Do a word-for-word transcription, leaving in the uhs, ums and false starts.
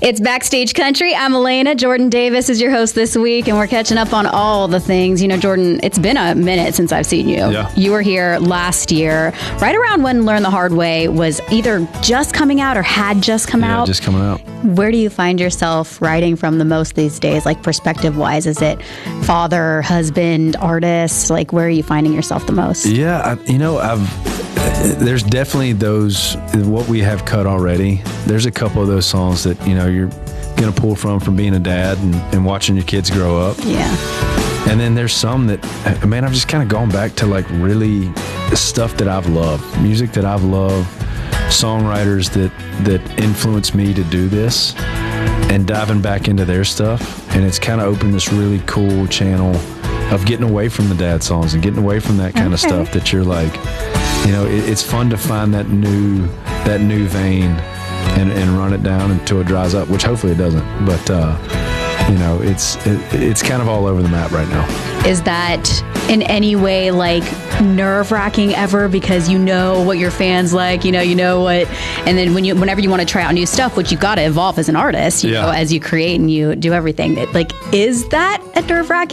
It's Backstage Country. I'm Elena. Jordan Davis is your host this week, and we're catching up on all the things. You know, Jordan, it's been a minute since I've seen you. Yeah. You were here last year, right around when Learn the Hard Way was either just coming out or had just come yeah, out. just coming out. Where do you find yourself writing from the most these days, like perspective-wise? Is it father, husband, artist? Like, where are you finding yourself the most? Yeah, I, you know, I've there's definitely those, what we have cut already. There's a couple of those songs that, you know, you're going to pull from from being a dad and, and watching your kids grow up. Yeah. And then there's some that, man, I've just kind of gone back to like really stuff that I've loved, music that I've loved, songwriters that, that influenced me to do this, and diving back into their stuff. And it's kind of opened this really cool channel of getting away from the dad songs and getting away from that kind Okay. of stuff that you're like, you know, it, it's fun to find that new that new vein and, and run it down until it dries up, which hopefully it doesn't. But, uh, you know, it's it, it's kind of all over the map right now. Is that in any way like nerve-wracking ever, because you know what your fans like, you know, you know what, and then when you, whenever you want to try out new stuff, which you got to evolve as an artist, you Yeah. know, as you create and you do everything, that like, is that a nerve-wracking